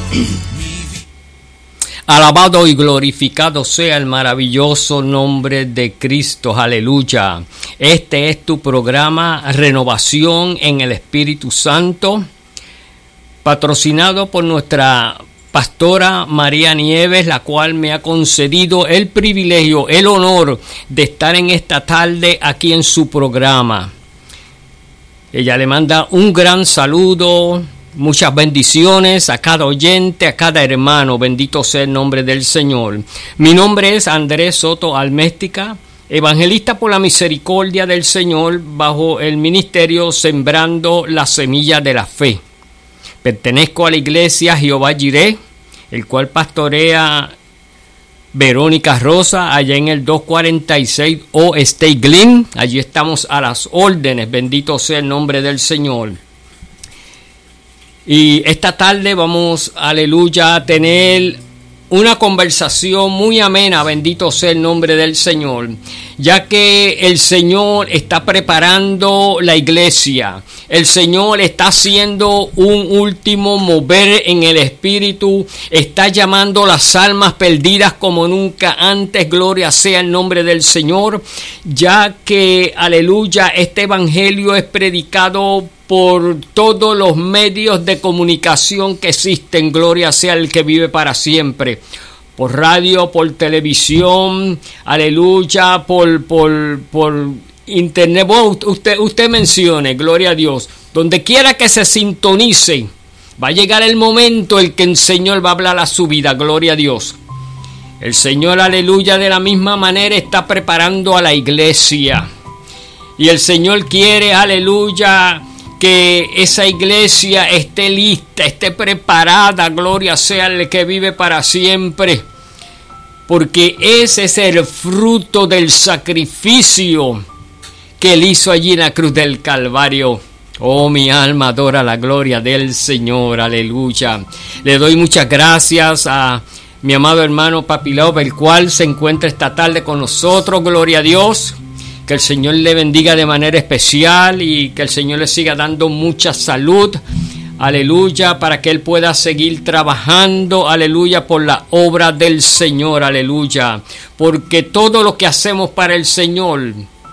Alabado y glorificado sea el maravilloso nombre de Cristo, aleluya. Este es tu programa Renovación en el Espíritu Santo, patrocinado por nuestra pastora María Nieves, la cual me ha concedido el privilegio, el honor de estar en esta tarde aquí en su programa. Ella le manda un gran saludo, muchas bendiciones a cada oyente, a cada hermano. Bendito sea el nombre del Señor. Mi nombre es Andrés Soto Alméstica, evangelista por la misericordia del Señor, bajo el ministerio Sembrando la Semilla de la Fe. Pertenezco a la iglesia Jehová Jireh, el cual pastorea Verónica Rosa, allá en el 246 O State Glen. Allí estamos a las órdenes. Bendito sea el nombre del Señor. Y esta tarde vamos, aleluya, a tener una conversación muy amena, bendito sea el nombre del Señor, ya que el Señor está preparando la iglesia. El Señor está haciendo un último mover en el Espíritu, está llamando las almas perdidas como nunca antes, gloria sea el nombre del Señor, ya que, aleluya, este evangelio es predicado por todos los medios de comunicación que existen, gloria sea el que vive para siempre, por radio, por televisión, aleluya, por internet. Bueno, usted mencione, gloria a Dios, donde quiera que se sintonice, va a llegar el momento en que el Señor va a hablar a su vida, gloria a Dios. El Señor, aleluya, de la misma manera está preparando a la iglesia, y el Señor quiere, aleluya, que esa iglesia esté lista, esté preparada, gloria sea el que vive para siempre, porque ese es el fruto del sacrificio que Él hizo allí en la cruz del Calvario. Oh, mi alma adora la gloria del Señor, aleluya. Le doy muchas gracias a mi amado hermano Papi López, el cual se encuentra esta tarde con nosotros, gloria a Dios. Que el Señor le bendiga de manera especial y que el Señor le siga dando mucha salud, aleluya, para que Él pueda seguir trabajando, aleluya, por la obra del Señor, aleluya, porque todo lo que hacemos para el Señor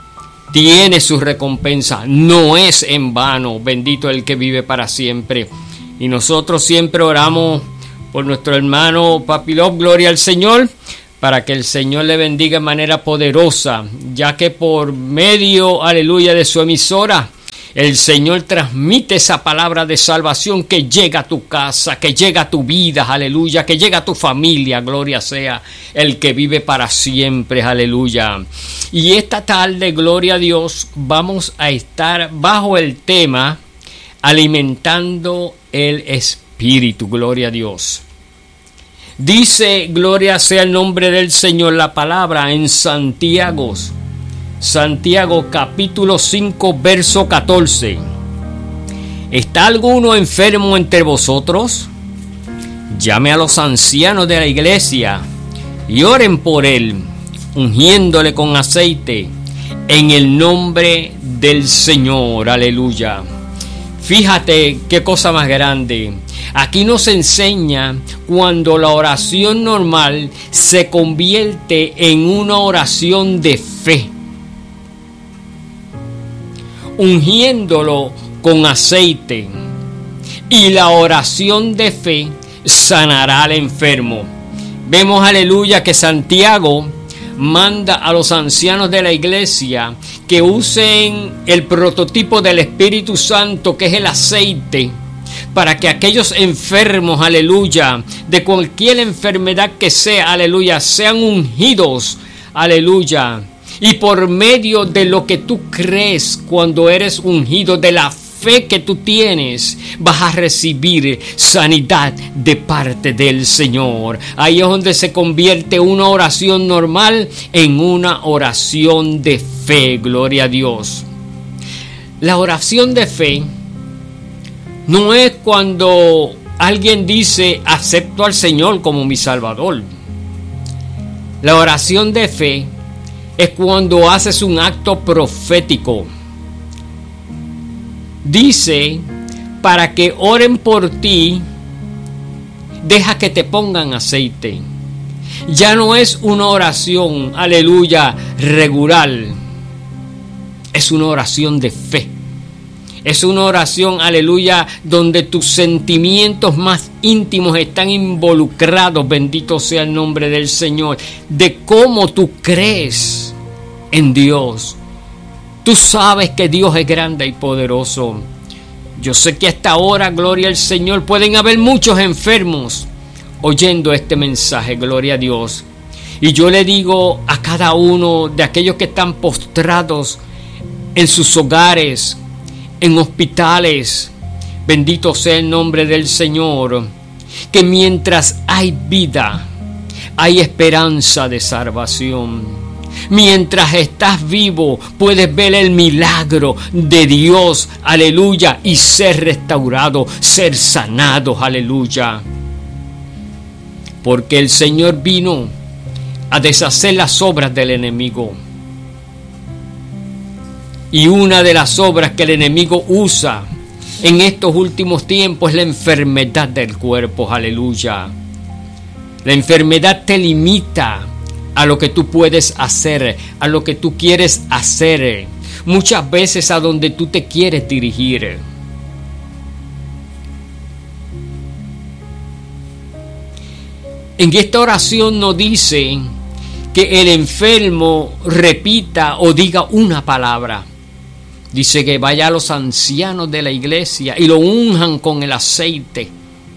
tiene su recompensa, no es en vano, bendito el que vive para siempre. Y nosotros siempre oramos por nuestro hermano Papi Love, gloria al Señor, para que el Señor le bendiga de manera poderosa, ya que por medio, aleluya, de su emisora, el Señor transmite esa palabra de salvación que llega a tu casa, que llega a tu vida, aleluya, que llega a tu familia, gloria sea el que vive para siempre, aleluya. Y esta tarde, gloria a Dios, vamos a estar bajo el tema alimentando el Espíritu, gloria a Dios. Dice, gloria sea el nombre del Señor, la palabra en Santiago capítulo 5, verso 14. ¿Está alguno enfermo entre vosotros? Llame a los ancianos de la iglesia y oren por él, ungiéndole con aceite en el nombre del Señor. Aleluya. Fíjate qué cosa más grande. Aquí nos enseña cuando la oración normal se convierte en una oración de fe, ungiéndolo con aceite, y la oración de fe sanará al enfermo. Vemos, aleluya, que Santiago manda a los ancianos de la iglesia que usen el prototipo del Espíritu Santo, que es el aceite, para que aquellos enfermos, aleluya, de cualquier enfermedad que sea, aleluya, sean ungidos, aleluya. Y por medio de lo que tú crees cuando eres ungido, de la fe que tú tienes, vas a recibir sanidad de parte del Señor. Ahí es donde se convierte una oración normal en una oración de fe, gloria a Dios. La oración de fe no es cuando alguien dice acepto al Señor como mi Salvador. La oración de fe es cuando haces un acto profético. Dice, para que oren por ti deja que te pongan aceite. Ya no es una oración, aleluya, regular. Es una oración de fe. Es una oración, aleluya, donde tus sentimientos más íntimos están involucrados, bendito sea el nombre del Señor, de cómo tú crees en Dios. Tú sabes que Dios es grande y poderoso. Yo sé que hasta ahora, gloria al Señor, pueden haber muchos enfermos oyendo este mensaje, gloria a Dios. Y yo le digo a cada uno de aquellos que están postrados en sus hogares, en hospitales, bendito sea el nombre del Señor, que mientras hay vida, hay esperanza de salvación. Mientras estás vivo, puedes ver el milagro de Dios, aleluya, y ser restaurado, ser sanado, aleluya. Porque el Señor vino a deshacer las obras del enemigo. Y una de las obras que el enemigo usa en estos últimos tiempos es la enfermedad del cuerpo, aleluya. La enfermedad te limita a lo que tú puedes hacer, a lo que tú quieres hacer, muchas veces a donde tú te quieres dirigir. En esta oración nos dice que el enfermo repita o diga una palabra. Dice que vaya a los ancianos de la iglesia y lo unjan con el aceite.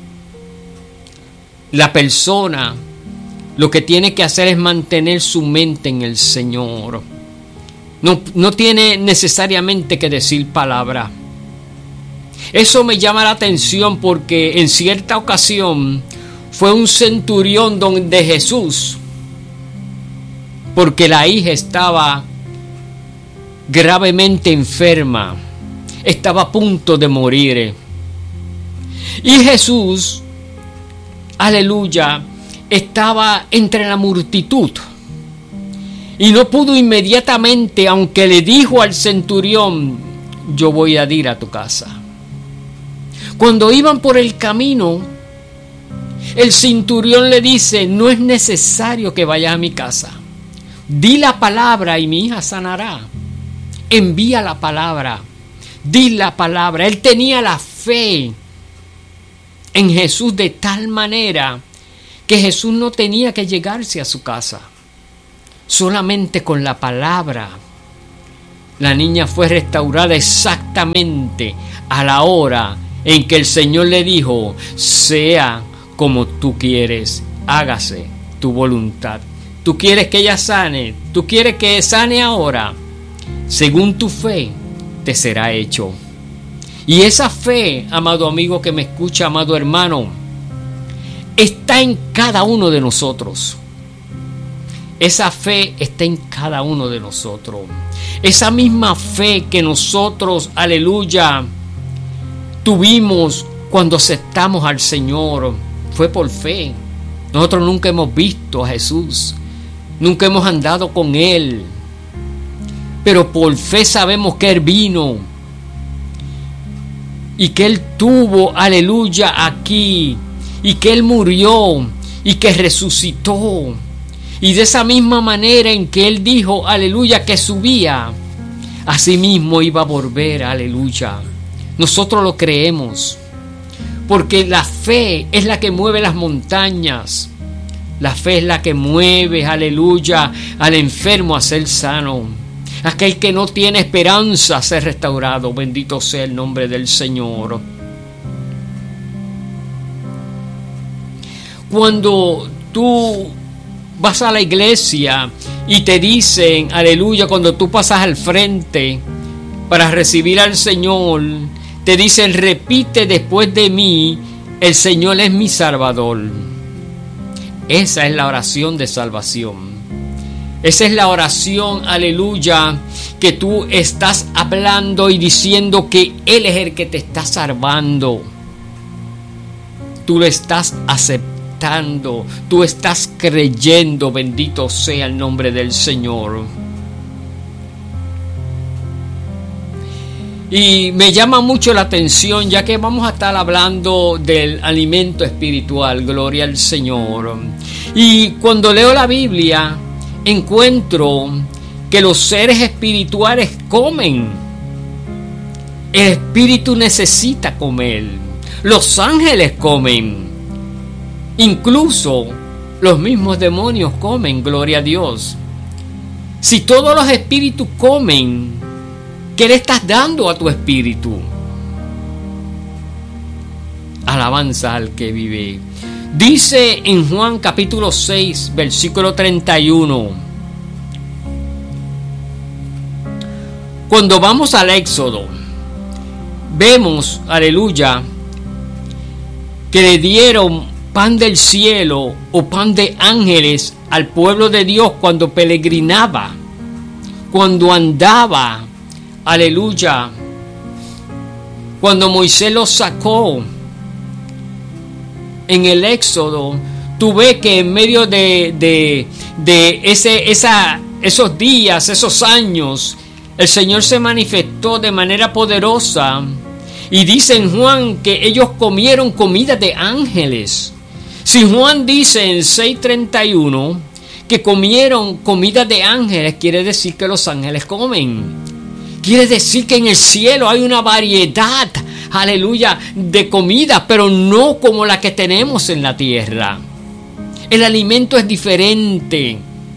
La persona lo que tiene que hacer es mantener su mente en el Señor. No tiene necesariamente que decir palabra. Eso me llama la atención porque en cierta ocasión fue un centurión donde Jesús, porque la hija estaba gravemente enferma, estaba a punto de morir. Y Jesús, aleluya, estaba entre la multitud y no pudo inmediatamente, aunque le dijo al centurión: yo voy a ir a tu casa. Cuando iban por el camino, el centurión le dice: no es necesario que vayas a mi casa, di la palabra y mi hija sanará. Envía la palabra, di la palabra. Él tenía la fe en Jesús de tal manera que Jesús no tenía que llegarse a su casa. Solamente con la palabra, la niña fue restaurada exactamente a la hora en que el Señor le dijo: sea como tú quieres, hágase tu voluntad. ¿Tú quieres que ella sane? ¿Tú quieres que sane ahora? Según tu fe, te será hecho. Y esa fe, amado amigo que me escucha, amado hermano, está en cada uno de nosotros. Esa fe está en cada uno de nosotros. Esa misma fe que nosotros, aleluya, tuvimos cuando aceptamos al Señor, fue por fe. Nosotros nunca hemos visto a Jesús, nunca hemos andado con Él, pero por fe sabemos que Él vino y que Él tuvo, aleluya, aquí, y que Él murió y que resucitó. Y de esa misma manera en que Él dijo, aleluya, que subía, así mismo iba a volver, aleluya. Nosotros lo creemos, porque la fe es la que mueve las montañas. La fe es la que mueve, aleluya, al enfermo a ser sano. Aquel que no tiene esperanza a ser restaurado, bendito sea el nombre del Señor. Cuando tú vas a la iglesia y te dicen, aleluya, cuando tú pasas al frente para recibir al Señor, te dicen: repite después de mí, el Señor es mi Salvador. Esa es la oración de salvación. Esa es la oración, aleluya, que tú estás hablando y diciendo que Él es el que te está salvando. Tú lo estás aceptando, tú estás creyendo, bendito sea el nombre del Señor. Y me llama mucho la atención, ya que vamos a estar hablando del alimento espiritual, gloria al Señor. Y cuando leo la Biblia, encuentro que los seres espirituales comen. El espíritu necesita comer. Los ángeles comen. Incluso los mismos demonios comen, gloria a Dios. Si todos los espíritus comen, ¿qué le estás dando a tu espíritu? Alabanza al que vive. Dice en Juan capítulo 6, versículo 31. Cuando vamos al Éxodo, vemos, aleluya, que le dieron pan del cielo o pan de ángeles al pueblo de Dios cuando peregrinaba, cuando andaba, aleluya, cuando Moisés los sacó en el Éxodo. Tú ves que en medio de esos días, esos años, el Señor se manifestó de manera poderosa. Y dice en Juan que ellos comieron comida de ángeles. Si Juan dice en 6:31 que comieron comida de ángeles, quiere decir que los ángeles comen. Quiere decir que en el cielo hay una variedad, aleluya, de comida, pero no como la que tenemos en la tierra. El alimento es diferente,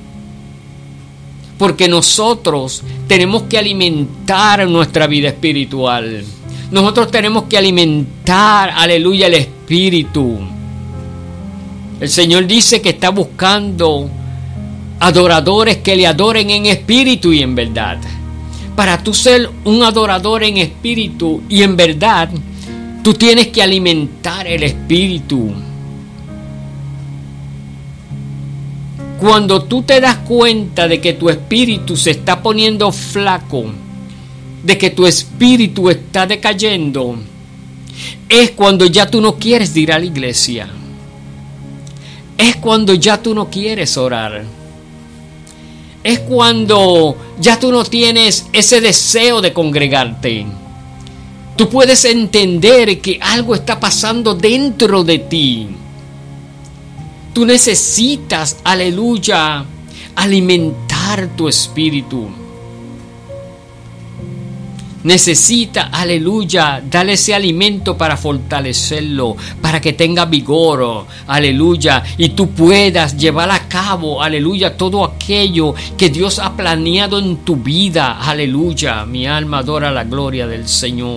porque nosotros tenemos que alimentar nuestra vida espiritual. Nosotros tenemos que alimentar, aleluya, el espíritu. El Señor dice que está buscando adoradores que le adoren en espíritu y en verdad. Para tú ser un adorador en espíritu y en verdad, tú tienes que alimentar el espíritu. Cuando tú te das cuenta de que tu espíritu se está poniendo flaco, de que tu espíritu está decayendo, es cuando ya tú no quieres ir a la iglesia. Es cuando ya tú no quieres orar. Es cuando ya tú no tienes ese deseo de congregarte. Tú puedes entender que algo está pasando dentro de ti. Tú necesitas, aleluya, alimentar tu espíritu. Necesita, aleluya, darle ese alimento para fortalecerlo, para que tenga vigor, aleluya, y tú puedas llevar a cabo, aleluya, todo aquello que Dios ha planeado en tu vida, aleluya. Mi alma adora la gloria del Señor.